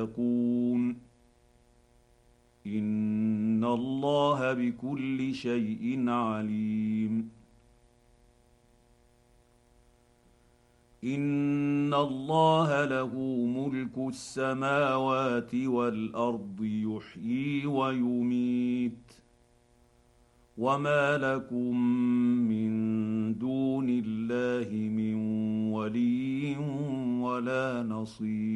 يتقون إن الله بكل شيء عليم إن الله له ملك السماوات والأرض يحيي ويميت وما لكم من دون الله من ولي ولا نصير